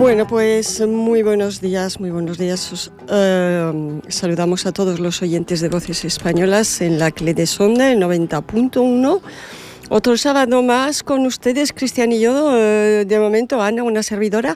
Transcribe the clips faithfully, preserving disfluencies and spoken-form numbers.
Bueno, pues muy buenos días, muy buenos días. Uh, saludamos a todos los oyentes de Voces Españolas en la Clé de Sonda, el noventa punto uno. Otro sábado más con ustedes, Cristian y yo. Uh, de momento, Ana, una servidora.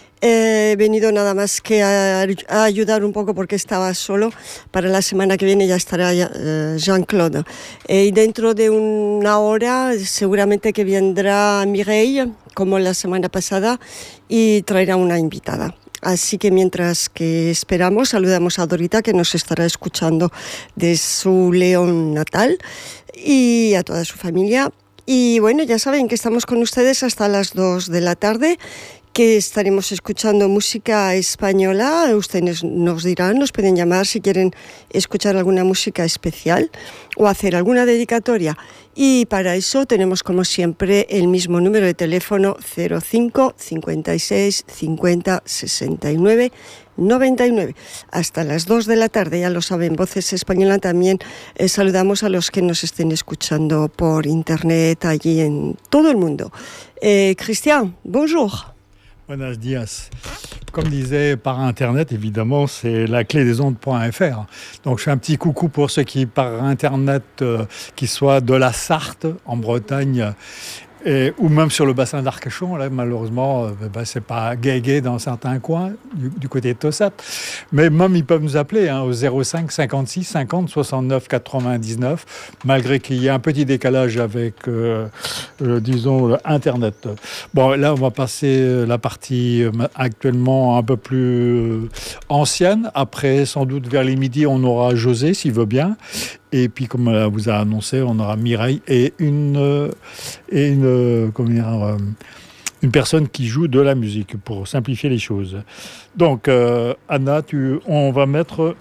He venido nada más que a, a ayudar un poco porque estaba solo. Para la semana que viene ya estará uh, Jean-Claude. Y dentro de una hora seguramente que vendrá Mireille, como la semana pasada, y traerá una invitada. Así que mientras que esperamos, saludamos a Dorita, que nos estará escuchando de su León natal, y a toda su familia. Y bueno, ya saben que estamos con ustedes hasta las dos de la tarde, que estaremos escuchando música española. Ustedes nos dirán, nos pueden llamar si quieren escuchar alguna música especial o hacer alguna dedicatoria. Y para eso tenemos, como siempre, el mismo número de teléfono: cero cinco, cincuenta y seis, cincuenta, sesenta y nueve, noventa y nueve. Hasta las dos de la tarde, ya lo saben, Voces Española. También eh, saludamos a los que nos estén escuchando por internet allí en todo el mundo. Eh, Christian, bonjour. Buenos días. Comme disait par Internet, évidemment, c'est la clé des ondes point f r. Donc, je fais un petit coucou pour ceux qui, par Internet, euh, qui soient de la Sarthe, en Bretagne, et, ou même sur le bassin d'Arcachon. Là, malheureusement, euh, bah, c'est pas gay-gay dans certains coins, du, du côté de Tossat. Mais même, ils peuvent nous appeler hein, au zéro cinq, cinquante-six, cinquante, soixante-neuf, quatre-vingt-dix-neuf, malgré qu'il y ait un petit décalage avec, euh, euh, disons, Internet. Bon, là, on va passer la partie euh, actuellement un peu plus euh, ancienne. Après, sans doute, vers les midis, on aura José, s'il veut bien. Et puis, comme elle vous a annoncé, on aura Mireille et une, euh, et une, euh, comment dire, euh, une personne qui joue de la musique, pour simplifier les choses. Donc, euh, Anna, tu, on va mettre...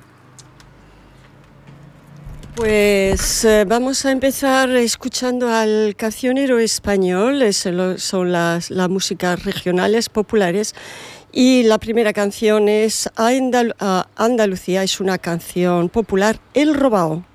Pues eh, vamos a empezar escuchando al cancionero español. Es el, son las, las músicas regionales populares. Y la primera canción es Andal- Andalucía, es una canción popular, El Robao.